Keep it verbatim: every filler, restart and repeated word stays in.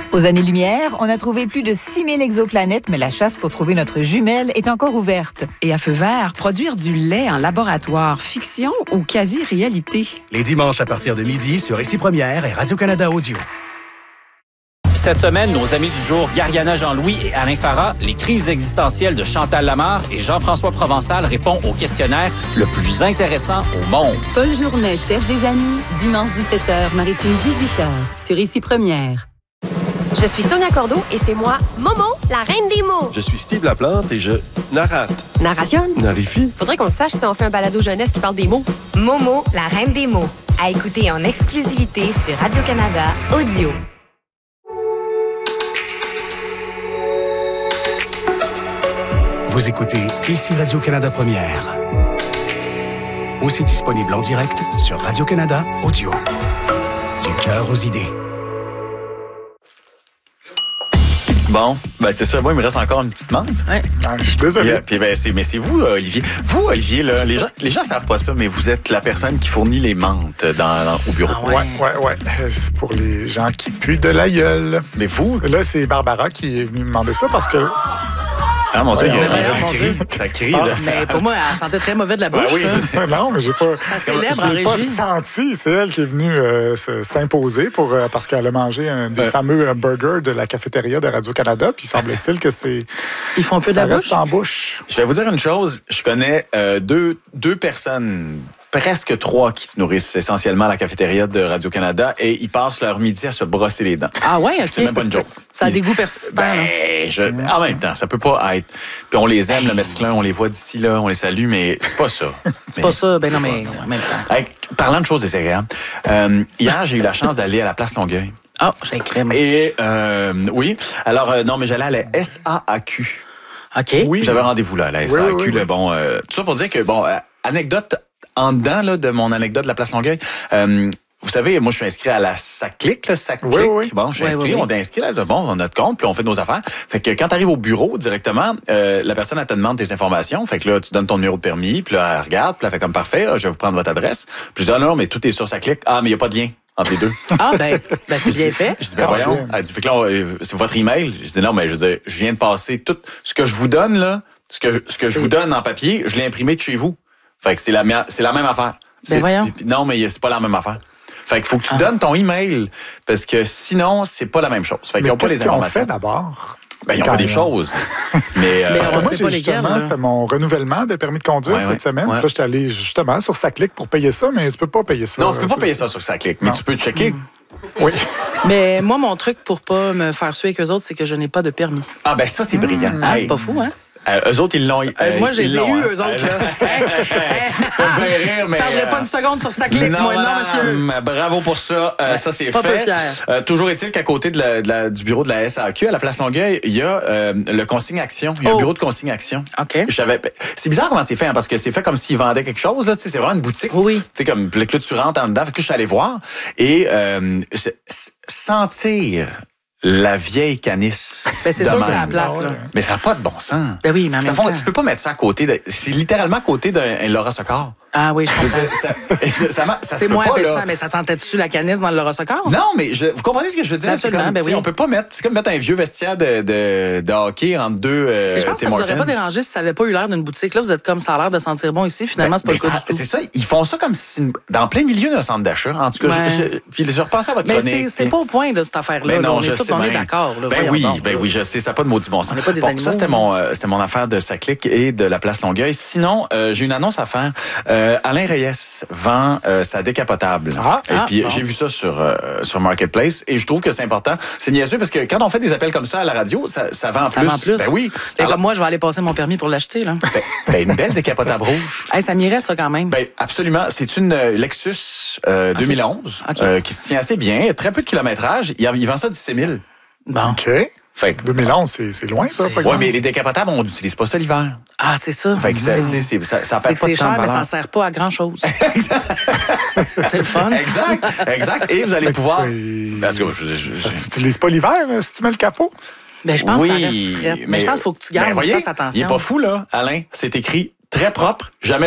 Aux années-lumière, on a trouvé plus de six mille exoplanètes, mais la chasse pour trouver notre jumelle est encore ouverte. Et à feu vert, produire du lait en laboratoire, fiction ou quasi-réalité? Les dimanches à partir de midi sur Ici Première et Radio-Canada Audio. Cette semaine, nos amis du jour, Gariana Jean-Louis et Alain Farah, les crises existentielles de Chantal Lamarre et Jean-François Provençal répondent au questionnaire le plus intéressant au monde. Paul Journet cherche des amis, dimanche dix-sept heures, Maritime dix-huit heures, sur Ici Première. Je suis Sonia Cordeau et c'est moi, Momo, la reine des mots. Je suis Steve Laplante et je narrate. Narration. Narifie. Faudrait qu'on le sache si on fait un balado jeunesse qui parle des mots. Momo, la reine des mots. À écouter en exclusivité sur Radio-Canada Audio. Vous écoutez Ici Radio-Canada Première. Aussi disponible en direct sur Radio-Canada Audio. Du cœur aux idées. Bon, ben c'est ça. Moi, il me reste encore une petite menthe. Ouais. Ah, je suis désolé. Puis, puis ben, c'est, mais c'est vous, Olivier. Vous, Olivier, là, les gens, les gens savent pas ça, mais vous êtes la personne qui fournit les menthes dans, dans- au bureau. Ah ouais. Ouais, ouais, ouais. C'est pour les gens qui puent de la gueule. Mais vous, Là, c'est Barbara qui est venue me demander ça parce que. ah mon Dieu, Ouais, il y a mais des gens voyons, qui mon Dieu. crient. Ça crie, Ah, là. Mais pour moi, elle sentait très mauvais de la bouche. Ben oui. là. non, mais j'ai pas. Ça célèbre je en l'ai pas régie. senti. C'est elle qui est venue euh, se- s'imposer pour, euh, parce qu'elle a mangé un des Ouais. fameux euh, burgers de la cafétéria de Radio-Canada. Puis semble-t-il que c'est. Ils font un peu de ça la reste bouche. en bouche. Je vais vous dire une chose. Je connais euh, deux, deux personnes, presque trois, qui se nourrissent essentiellement à la cafétéria de Radio-Canada et ils passent leur midi à se brosser les dents. Ah ouais, OK. C'est même pas une joke. Ça a des goûts persistants. là. Ben, je, en même temps, ça peut pas être. Puis on les aime, le mesclun, on les voit d'ici, là, on les salue, mais c'est pas ça. C'est pas ça. Ben non, mais en même temps. Hey, parlant de choses désagréables, euh, hier, j'ai eu la chance d'aller à la place Longueuil. Ah, j'ai une crème. Et, euh, oui, alors, euh, non, mais j'allais à la S A A Q. OK. Oui. J'avais rendez-vous là, à la S A A Q. Oui, oui, oui, là, oui. bon, euh, tout ça pour dire que, bon, euh, anecdote en dedans là, de mon anecdote de la place Longueuil. Euh, vous savez, moi, je suis inscrit à la SACLIC, là, SACLIC. Oui, oui. Bon, je suis Oui, inscrit, oui, oui. on est inscrit là, bon, on a notre compte, puis on fait nos affaires. Fait que quand tu arrives au bureau directement, euh, la personne, elle te demande tes informations. Fait que là, tu donnes ton numéro de permis, puis là, elle regarde, puis elle fait comme parfait, je vais vous prendre votre adresse. Puis je dis, ah non, mais tout est sur SACLIC. Ah, mais il n'y a pas de lien entre les deux. Ah, ben, ben c'est bien fait. Je dis, ben voyons. Elle dit, fait que là, on- c'est votre email. Je dis, non, mais je veux dire, je viens de passer tout ce que je vous donne, là, ce que, je- ce que je C'est- vous donne en papier, je l'ai imprimé de chez vous. Fait que c'est la, mea- c'est la même affaire. C'est- voyons. puis- non, mais c'est pas la même affaire. Fait qu'il faut que tu Ah. donnes ton email, parce que sinon, c'est pas la même chose. Fait qu'ils Mais ont pas qu'est-ce les qu'ils ont informations. fait d'abord? Ben, ils ont Quand fait des ils- choses. mais, euh, Mais Parce on que moi, sait j'ai pas lesquels, justement, là. c'était mon renouvellement de permis de conduire Ouais, cette ouais, semaine. ouais. Puis là, j'étais allé justement sur SACLIC pour payer ça, mais tu peux pas payer ça. non, tu peux euh, pas sur- payer ça sur SACLIC, mais Non. tu peux checker. Oui. Mais moi, mon truc pour pas me faire suer avec eux autres, c'est que je n'ai pas de permis. Ah, ben ça, c'est brillant. Ah, Hey. pas fou, hein? Euh, eux autres, ils l'ont. Euh, moi, je les ils ai l'ont, eus, hein. eux autres, là. Pas bien rire, mais. Perdrai euh, pas une seconde sur sa clique, moi, non, monsieur. madame, bravo pour ça. Euh, Ouais, ça, c'est pas peu fait. fier. Euh, toujours est-il qu'à côté de la- de la- du bureau de la S A Q, à la place Longueuil, il y a euh, le consigne action. Il y a Oh. un bureau de consigne action. OK. Je savais- C'est bizarre comment c'est fait, hein, parce que c'est fait comme s'ils vendaient quelque chose. Là, tu sais, c'est vraiment une boutique. Oui, oui. Tu sais, comme puis là, tu rentres en dedans. Fait que je suis allé voir. Et euh, c'est- c'est- sentir la vieille canisse. Ben, c'est de sûr que c'est à la même. place, Ah ouais. là. Mais ça n'a pas de bon sens. Ben oui, mais en Ça même fond- temps. tu peux pas mettre ça à côté de. C'est littéralement à côté d'un Laura Socor. Ah oui, je Je veux comprends. dire, ça, ça, ma- ça se C'est peut moins pas, appétissant, là. mais ça tentait-tu la canisse dans le Lorosocor? Non, mais je, vous comprenez ce que je veux dire? C'est Absolument, comme, ben tu sais, oui. On peut pas mettre. C'est comme mettre un vieux vestiaire de, de, de hockey entre deux. Euh, Mais je pense que ça Tim vous aurait pas Hortons. dérangé si ça avait pas eu l'air d'une boutique. Là, vous êtes comme ça a l'air de sentir bon ici. Finalement, c'est pas Ben, le cas mais du tout. ça- C'est ça, ils font ça comme si, dans plein milieu d'un centre d'achat. En tout cas, Ouais. je, je, puis je repensais à votre Mais chronique. c'est c'est pas au point de cette affaire-là. Ben là. non, on je est, tous, sais on est bien. d'accord. là. Ben Voyons oui, donc, ben là. oui, je sais, ça n'a pas de maudit bon sens. On n'est pas des Bon, animaux. ça, c'était mon, euh, c'était mon affaire de SACLIC et de la place Longueuil. Sinon, euh, j'ai une annonce à faire. Euh, Alain Reyes vend euh, sa décapotable. Ah. et Ah, puis, bon. j'ai vu ça sur, euh, sur Marketplace et je trouve que c'est important. C'est niaiseux parce que quand on fait des appels comme ça à la radio, ça, ça vend Ça plus. vend plus. Ben oui. Fait Alors, comme moi, je vais aller passer mon permis pour l'acheter. là. ben, ben, une belle décapotable rouge. Hey, ça m'irait, ça, quand même. Ben, absolument. C'est une euh, Lexus euh, deux mille onze OK. euh, qui se tient assez bien. Très peu de kilométrage. Il, il vend ça dix-sept mille. Bon. OK. Fait que, deux mille onze, c'est c'est loin, ça, C'est- par ouais, exemple. mais les décapotables, on n'utilise pas ça l'hiver. Ah, c'est ça. Fait que ça, C'est- tu sais, c'est- ça, ça C'est perd que pas de c'est temps cher, de mais ça valeur. ne sert pas à grand-chose. C'est le fun. Exact, exact. Et vous allez Mais tu pouvoir. peux- Ben, en tout cas, je- je- Ça je- s'utilise pas l'hiver, euh, si tu mets le capot? Ben, je pense oui, que ça reste frais. Mais, je pense qu'il faut que tu gardes ben, voyez, ça, attention. il est pas fou, là, Alain. C'est écrit très propre, jamais